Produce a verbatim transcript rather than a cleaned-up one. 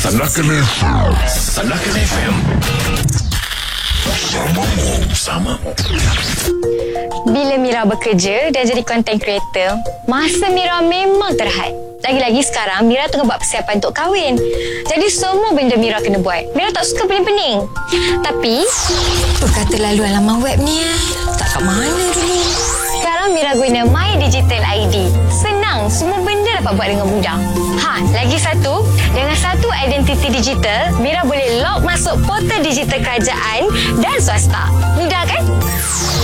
Sandakan F M. Sandakan F M. Bersamamu, bersamamu. Bila Mira bekerja dan jadi content creator, masa Mira memang terhad. Lagi-lagi sekarang Mira tengah buat persiapan untuk kahwin. Jadi semua benda Mira kena buat. Mira tak suka pening-pening. Tapi apa kata laluan laman web ni? Tak kat mana dulu? sekarang Mira guna My Digital I D. Senang, semua benda dapat buat dengan mudah. Ha, lagi satu, dengan satu identiti digital, Mira boleh log masuk portal digital kerajaan dan swasta. Mudah kan?